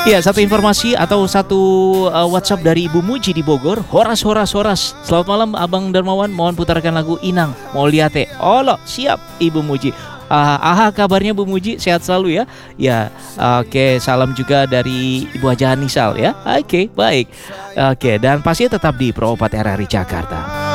Iya, satu informasi atau satu WhatsApp dari Ibu Muji di Bogor. Horas, horas, horas. Selamat malam Abang Darmawan, mohon putarkan lagu Inang mau liate. Olo, siap Ibu Muji. Aha, kabarnya Bu Muji, sehat selalu ya. Ya, oke, salam juga dari Ibu Haja Nisal ya. Oke, baik. Oke, dan pasti tetap di Pro 4 RRI Jakarta.